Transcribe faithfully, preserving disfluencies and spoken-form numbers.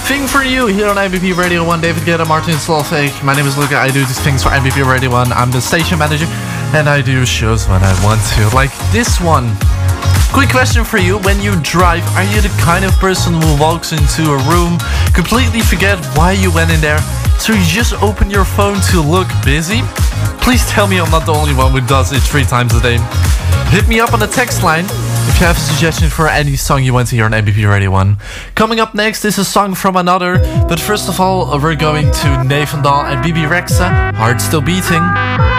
Thing for you here on M V P Radio one. David Guetta, Martin Solveig. My name is Luca. I do these things for M V P Radio one. I'm the station manager and I do shows when I want to, like this one. Quick question for you. When you drive, are you the kind of person who walks into a room, completely forget why you went in there, so you just open your phone to look busy? Please tell me I'm not the only one who does it three times a day. Hit me up on the text line if you have a suggestion for any song you want to hear on M V P Radio one. Coming up next is a song from another, but first of all, we're going to Navendal and B B Rexa, Heart Still Beating.